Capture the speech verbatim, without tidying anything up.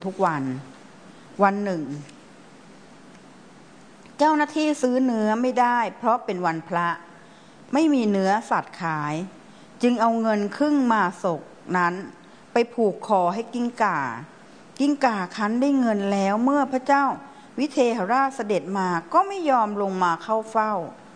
ทุกวันวันหนึ่งเจ้าหน้าที่ซื้อเนื้อไม่ได้เพราะเป็นวันพระไม่มีเนื้อสัตว์ขายจึงเอาเงินครึ่งมาศกนั้นไปผูกคอให้กิ้งก่ากิ้งก่าคันได้เงินแล้วเมื่อพระเจ้าวิเทหราชเสด็จมาก็ไม่ยอมลงมาเข้าเฝ้า